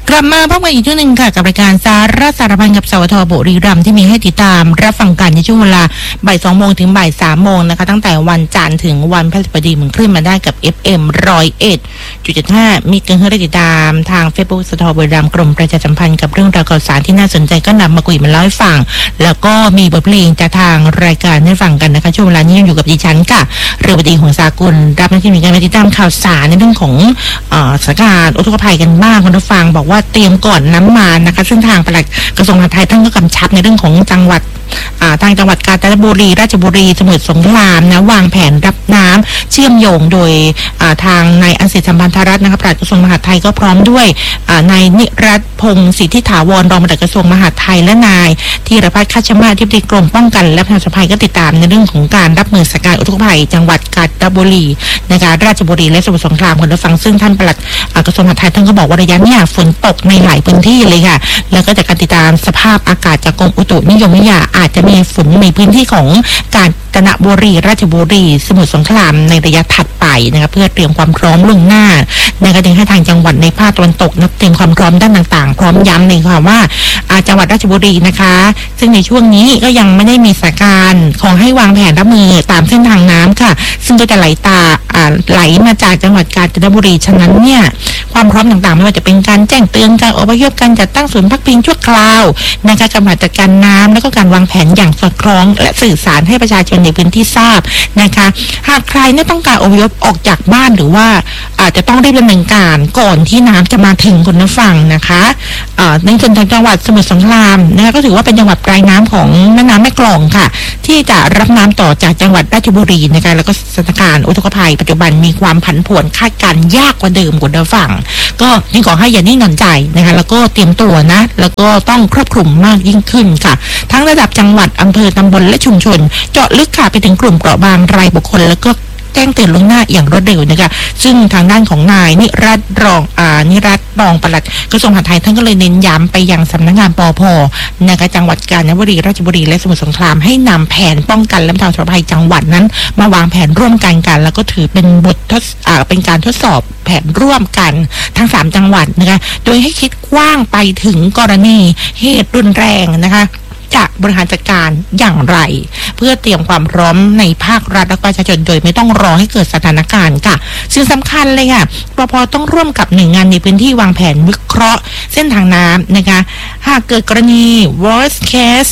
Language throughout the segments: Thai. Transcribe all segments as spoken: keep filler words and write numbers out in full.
กลับมาพบกันอีกช่วงหนึ่งค่ะกับรายการสาระสารพันกับสวทบุรีรัมย์ที่มีให้ติดตามรับฟังกันในช่วงเวลาบ่ายสองโมงถึงบ่ายสามโมงนะคะตั้งแต่วันจันทร์ถึงวันพฤหัสบดีมันคลื่นมาได้กับ เอฟ เอ็ม หนึ่งศูนย์เอ็ดจุดเจ็ดห้า มีกันให้ได้ติดตามทาง Facebook สวทบุรีรัมย์กรมประชาสัมพันธ์กับเรื่องราวข่าวสารที่น่าสนใจก็นำมาคุยมาเล่าให้ฟังแล้วก็มีบทเพลงจากทางรายการให้ฟังกันนะคะช่วงเวลานี้ยังอยู่กับดิฉันค่ะเรือบดีของสากลรับหน้าที่มีการติดตามข่าวสารในเรื่องของสถานการณ์อุทกภัยกันบ้างคุณผู้ฟังบอกว่าเตรียมก่อนน้ำมานะคะซึ่งทางปลัดกระทรวงมหาดไทยท่านก็กำชับในเรื่องของจังหวัดทางจังหวัดกาญจนบุรีราชบุรีสมุทรสงครามนะวางแผนรับน้ำเชื่อมโยงโดยทางนายอัศสัมพันธรัตน์นะคะปลัดกระทรวงมหาดไทยก็พร้อมด้วยนายนิรัตน์พงศ์สิทธิถาวรรองปลัดกระทรวงมหาดไทยและนายธีรพัฒน์คัชมาศอธิบดีกรมป้องกันและบรรเทาสาธารณภัยก็ติดตามในเรื่องของการรับมือสถานการณ์อุทกภัยจังหวัดกาญจนบุรีนะคะราชบุรีและสมุทรสงครามคุณผู้ฟังซึ่งท่านปลัดกระทรวงมหาดไทยท่านก็บอกว่าระยะนี้ฝนตกในหลายพื้นที่เลยค่ะแล้วก็จากการติดตามสภาพอากาศจากกรมอุตุนิยมวิทยาอาจจะมีฝนในพื้นที่ของกาญจนบุรีราชบุรีสมุทรสงครามในระยะถัดไปนะคะเพื่อเตรียมความพร้อมล่วงหน้านะคะจึงให้ทางจังหวัดในภาคตะวันตกนับเตรียมความพร้อมด้านต่างๆพร้อมย้ำเลยค่ะว่าจังหวัดราชบุรีนะคะซึ่งในช่วงนี้ก็ยังไม่ได้มีสถานการณ์ขอให้วางแผนรับมือตามเส้นทางน้ำค่ะซึ่งก็จะไหลตาไหลมาจากจังหวัดกาญจนบุรีฉะนั้นเนี่ยความพร้อมต่างๆไม่ว่าจะเป็นการแจ้งเตือนการอพยพการจัดตั้งศูนย์พักพิงชั่วคราวนะคะการจัดการน้ำแล้วก็การวางแผนอย่างสอดคล้องและสื่อสารให้ประชาชนในพื้นที่ทราบนะคะหากใครเนี่ยต้องการอพยพออกจากบ้านหรือว่าอาจจะต้องรีบดำเนินการก่อนที่น้ำจะมาถึงคุณผู้ฟังนะคะในส่วนทางจังหวัดสมุทรสงครามนะคะก็ถือว่าเป็นจังหวัดปลายน้ำของแม่น้ำแม่กลองค่ะที่จะรับน้ำต่อจากจังหวัดราชบุรีนะคะแล้วก็สถานการณ์อุทกภัยปัจจุบันมีความผันผวนคาดการณ์ยากกว่าเดิมคุณผู้ฟังก็นี่ขอให้อย่านิ่งนอนใจนะคะแล้วก็เตรียมตัวนะแล้วก็ต้องครอบคลุมมากยิ่งขึ้นค่ะทั้งระดับจังหวัดอำเภอตำบลและชุมชนเจาะลึกค่ะไปถึงกลุ่มเปราะบางรายบุคคลแล้วก็แจ้งเตือนล่วงหน้าอย่างรวดเร็วนะคะซึ่งทางด้านของนายนิรัตน์รองอ่านิรัตน์รองปลัดกระทรวงมหาดไทยท่านก็เลยเน้นย้ำไปยังสำนักงานปภนะคะจังหวัดกาญจนบุรีราชบุรีและสมุทรสงครามให้นำแผนป้องกันและบรรเทาสาธารณภัยจังหวัดนั้นมาวางแผนร่วมกันกันแล้วก็ถือเป็นบททดอ่าเป็นการทดสอบแผนร่วมกันทั้งสามจังหวัดนะคะโดยให้คิดกว้างไปถึงกรณีเหตุรุนแรงนะคะจะบริหารจัดการอย่างไรเพื่อเตรียมความพร้อมในภาครัฐและประชาชนโดยไม่ต้องรอให้เกิดสถานการณ์ค่ะซึ่งสำคัญเลยค่ะปภ.ต้องร่วมกับหน่วยงานในพื้นที่วางแผนวิเคราะห์เส้นทางน้ำนะคะหากเกิดกรณี worst case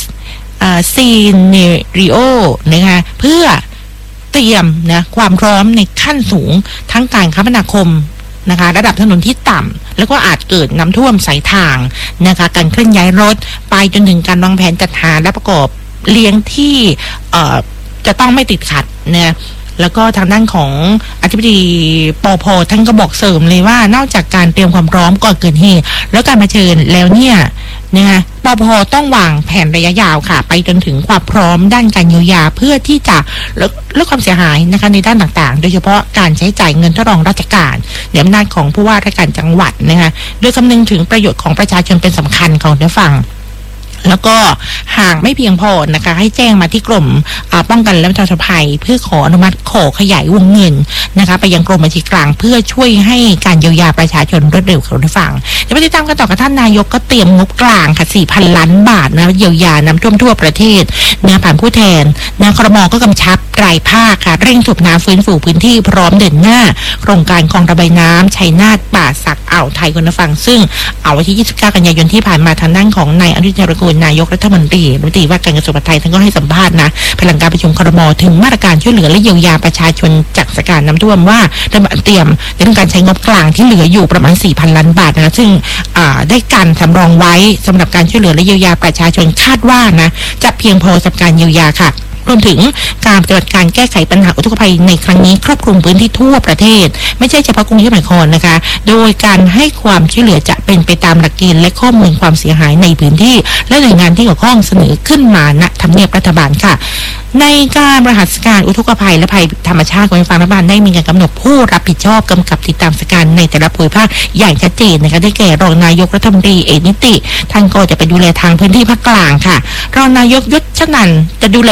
scenario นะคะเพื่อเตรียมนะความพร้อมในขั้นสูงทั้งการคมนาคมนะคะระดับถนนที่ต่ำแล้วก็อาจเกิดน้ำท่วมสายทางนะคะการเคลื่อนย้ายรถไปจนถึงการวางแผนจัดหาและประกอบเลี้ยงที่เอ่อจะต้องไม่ติดขัดนะแล้วก็ทางด้านของอธิบดีปภ.ท่านก็บอกเสริมเลยว่านอกจากการเตรียมความพร้อมก่อนเกิดเหตุแล้วการเผชิญแล้วเนี่ยนะคะปภ.ต้องวางแผนระยะยาวค่ะไปจนถึงความพร้อมด้านการเยียวยาเพื่อที่จะลดลดความเสียหายนะคะในด้านต่างๆโดยเฉพาะการใช้จ่ายเงินทดลองราชการในอำนาจของผู้ว่าราชการจังหวัดนะคะโดยคำนึงถึงประโยชน์ของประชาชนเป็นสำคัญของท่านฟังแล้วก็หากไม่เพียงพอนะคะให้แจ้งมาที่กรมป้องกันและบรรเทาสาธารณภัยเพื่อขออนุมัติขอขยายวงเงินนะคะไปยังกรมบัญชีกลางเพื่อช่วยให้การเยียวยาประชาชนรวดเร็วของท่านฟังเดี๋ยวไปติดตามกันต่อกับท่านนายกก็เตรียมงบกลางค่ะ สี่พัน ล้านบาทนะเยียวยาน้ำท่วมทั่วประเทศนะผ่านผู้แทนนะครม.ก็กำชับรายภาคค่ะเร่งสูบน้ำฟื้นฟูพื้นที่พร้อมเดินหน้าโครงการคลองระบายน้ำชัยนาทป่าสักอ่าวไทยคุณผู้ฟังซึ่งเอาวันที่ยี่สิบเก้ากันยายนที่ผ่านมาทางด้านของนายอนุทิน ชาญวิรากูลนายกรัฐมนตรีรัฐมนตรีว่าการกระทรวงมหาดไทยท่านก็ให้สัมภาษณ์นะภายหลังการประชุมครม.ถึงมาตรการช่วยเหลือและเยียวยาประชาชนจากสถานการณ์น้ำท่วมว่าได้เตรียมในเรื่องการใช้งบกลางที่เหลืออยู่ประมาณ สี่พัน ล้านบาทนะซึ่งได้การสำรองไว้สำหรับการช่วยเหลือและเยียวยาประชาชนคาดว่านะจะเพียงพอสำหรับการเยียวยาค่ะรวมถึงการปฏิบัติการแก้ไขปัญหาอุทกภัยในครั้งนี้ครอบคลุมพื้นที่ทั่วประเทศไม่ใช่เฉพาะกรุงเทพมหานครนะคะโดยการให้ความช่วยเหลือจะเป็นไปตามหลักเกณฑ์และข้อมูลความเสียหายในพื้นที่และหน่วยงานที่เกี่ยวข้องเสนอขึ้นมาณทำเนียบรัฐบาลค่ะในการบริหารจัดการอุทกภัยและภัยธรรมชาติของฝ่ายรัฐบาลได้มีการกำหนดผู้รับผิดชอบกำกับติดตามสถานการณ์ในแต่ละภูมิภาคอย่างชัดเจนนะคะได้แก่รองนายกรัฐมนตรีเอกนิติท่านก็จะไปดูแลทางพื้นที่ภาคกลางค่ะรองนายกยศชนันท์จะดูแลทางภาค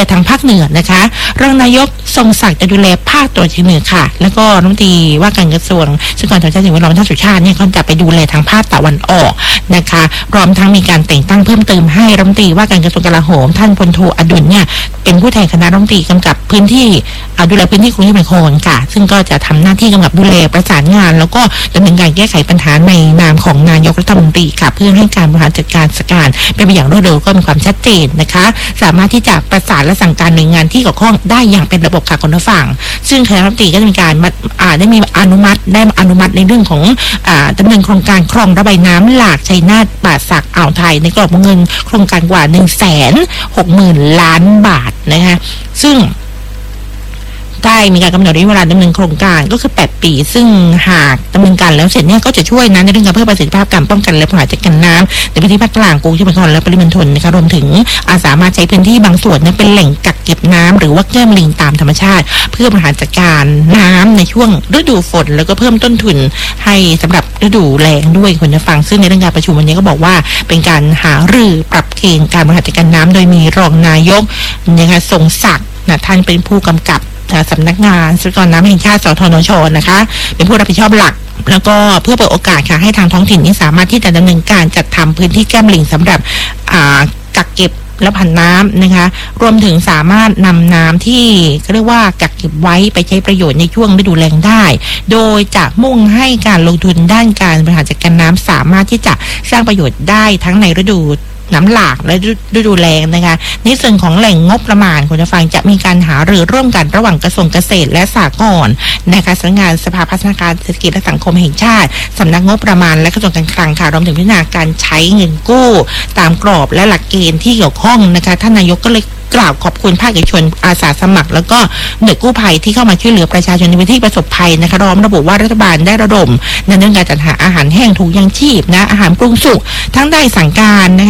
เหนือนะคะรองนายกทรงศักดิ์จะดูแลภาคตะวันออกเฉียงเหนือค่ะแล้วก็รัฐมนตรีว่าการกระทรวงทรัพยากรธรรมชาติสิ่งแวดล้อมท่านสุชาติเนี่ยเขาจะไปดูแลทางภาคตะวันออกนะคะพร้อมทั้งมีการแต่งตั้งเพิ่มเติมให้รัฐมนตรีว่าการกระทรวงกลาโหมท่านพลโทอดุลเนี่ยเป็นผู้แทนคณะรัฐมนตรีกำกับพื้นที่ดูแลพื้นที่กรุงเทพมหานครค่ะซึ่งก็จะทำหน้าที่กำกับดูแลประสานงานแล้วก็ดำเนินการแก้ไขปัญหาในนามของนายกรัฐมนตรีค่ะเพื่อให้การบริหารจัดการสการเป็นไปอย่างรวดเร็วก็มีความชัดเจนนะคะสามารถที่จะประสานและสั่งการหน่วยงานที่เกี่ยวข้องได้อย่างเป็นระบบค่ะคุณผู้ฟังซึ่งคณะรัฐมนตรีก็จะมีการได้มีอนุมัติได้อนุมัติในเรื่องของดำเนินโครงการคลองระบายน้ำหลากชัยนาทป่าสักอ่าวไทยในกรอบเงินโครงการกว่า หนึ่งแสนหกหมื่น ล้านบาทนะคะซึ่งได้มีการกำหนดระยะเวลาดำเนินโครงการก็คือแปดปีซึ่งหากดำเนินการแล้วเสร็จเนี่ยก็จะช่วยนะในเรื่องการเพิ่มประสิทธิภาพการป้องกันและบริหารจัดการน้ำในพื้นที่ภาคกลางกรุงเทพมหานครและปริมณฑลนะคะรวมถึงอาสามารถใช้พื้นที่บางส่วนนั้นเป็นแหล่งกักเก็บน้ำหรือว่าแก้มลิงตามธรรมชาติเพื่อบริหารจัดการน้ำในช่วงฤดูฝนแล้วก็เพิ่มต้นทุนให้สำหรับฤดูแล้งด้วยคุณผู้ฟังซึ่งในเรื่องการประชุมวันนี้ก็บอกว่าเป็นการหารือปรับเกณฑ์การบริหารจัดการน้ำโดยมีรองนายกนะคะทรงศักดิ์นะท่านเป็นผู้กำกับสำนักงานทรัพยากรน้ำแห่งชาติสทนชนะคะเป็นผู้รับผิดชอบหลักแล้วก็เพื่อเปิดโอกาสค่ะให้ทางท้องถิ่นนี้สามารถที่จะดำเนินการจัดทำพื้นที่แก้มลิงสำหรับกักเก็บและผันน้ำนะคะรวมถึงสามารถนำน้ำที่เขาเรียกว่ากักเก็บไว้ไปใช้ประโยชน์ในช่วงฤดูแล้งได้โดยจะมุ่งให้การลงทุนด้านการบริหารจัดการน้ำสามารถที่จะสร้างประโยชน์ได้ทั้งในฤดูน้ำหลากและฤดูแล้งนะคะในส่วนของแหล่งงบประมาณคุณผู้ฟังจะมีการหารือร่วมกันระหว่างกระทรวงเกษตรและสหกรณ์นะคะสำนักงานสภาพัฒนาการเศรษฐกิจและสังคมแห่งชาติสำนักงบประมาณและกระทรวงการคลังค่ะรวมถึงพิจารณาการใช้เงินกู้ตามกรอบและหลักเกณฑ์ที่เกี่ยวข้องนะคะท่านนายกก็เลยกล่าวขอบคุณภาคเอกชนอาสาสมัครแล้วก็หน่วยกู้ภัยที่เข้ามาช่วยเหลือประชาชนในพื้นที่ประสบภัยนะคะรอมระบุว่ารัฐบาลได้ระดมในเรื่องการจัดหาอาหารแห้งถุงยังชีพนะอาหารปรุงสุกทั้งได้สั่งการนะคะ